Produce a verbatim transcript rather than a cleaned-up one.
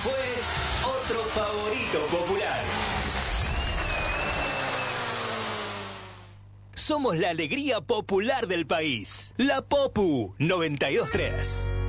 fue otro favorito popular. Somos la alegría popular del país. La Popu noventa y dos punto tres.